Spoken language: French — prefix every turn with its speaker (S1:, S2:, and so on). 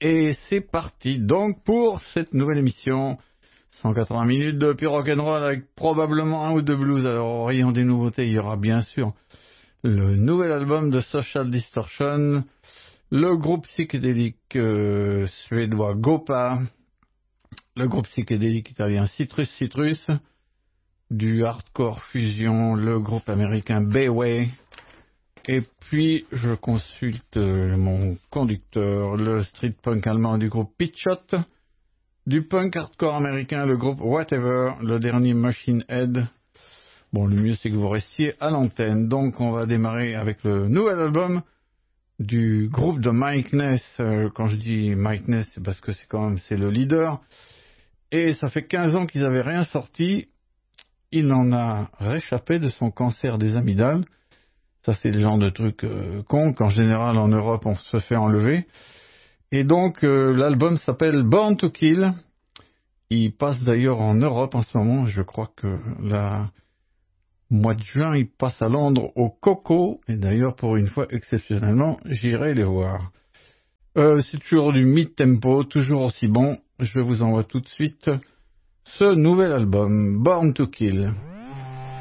S1: Et c'est parti donc pour cette nouvelle émission. 180 minutes de pure rock'n'roll avec probablement un ou deux blues. Alors, ayant des nouveautés, il y aura bien sûr le nouvel album de Social Distortion, le groupe psychédélique suédois Gopa, le groupe psychédélique italien Citrus, du hardcore fusion, le groupe américain Bayway. Et puis, je consulte mon conducteur, le street punk allemand du groupe Pitchot, du punk hardcore américain, le groupe Whatever, le dernier Machine Head. Bon, le mieux, c'est que vous restiez à l'antenne. Donc, on va démarrer avec le nouvel album du groupe de Mike Ness. Quand je dis Mike Ness, c'est parce que c'est le leader. Et ça fait 15 ans qu'ils n'avaient rien sorti. Il en a réchappé de son cancer des amygdales. Ça, c'est le genre de truc con qu'en général, en Europe, on se fait enlever. Et donc, l'album s'appelle Born to Kill. Il passe d'ailleurs en Europe en ce moment. Je crois que mois de juin, il passe à Londres au Coco. Et d'ailleurs, pour une fois, exceptionnellement, j'irai les voir. C'est toujours du mid-tempo, toujours aussi bon. Je vous envoie tout de suite ce nouvel album, Born to Kill.